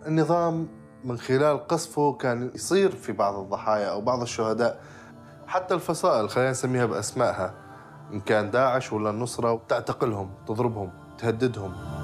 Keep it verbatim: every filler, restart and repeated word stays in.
النظام من خلال قصفه كان يصير في بعض الضحايا أو بعض الشهداء. حتى الفصائل خلينا نسميها بأسمائها، إن كان داعش ولا النصرة، تعتقلهم، تضربهم، تهددهم.